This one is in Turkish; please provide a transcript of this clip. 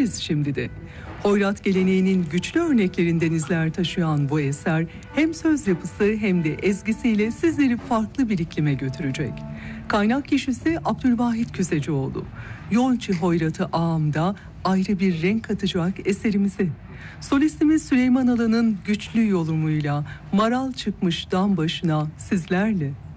birlikteyiz şimdi de. Hoyrat geleneğinin güçlü örneklerinden izler taşıyan bu eser hem söz yapısı hem de ezgisiyle sizleri farklı bir iklime götürecek. Kaynak kişisi Abdülvahit Küsecioğlu. Yolcu Hoyrat'ı ağamda ayrı bir renk katacak eserimize. Solistimiz Süleyman Alan'ın güçlü yorumuyla Maral çıkmış dam başına sizlerle.